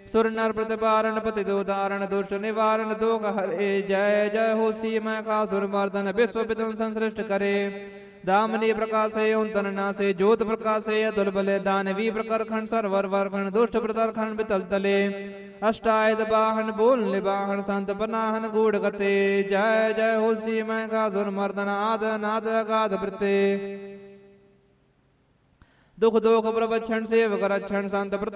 सुर नर प्रतिपारण पतित उदाहरण दुष्ट निवारण दोष हरे जय जय हो सी मैं का सुर मर्दन विश्व विदुन संसृष्ट करे दामनी प्रकाशे उन्तन नासे ज्योत प्रकाशे अतुल बले दानवी प्रकर खंड सरवर वर्खंड दुष्ट प्रतर खंड वितल तले अष्टायत बाहन बोल निवाहन संत पनाहन गूढ़ गते जय जय हो सी मैं का सुर मर्दन आद नाद अगाध वृत्ते दुख दोख प्रवक्षण सेवक रक्षण संत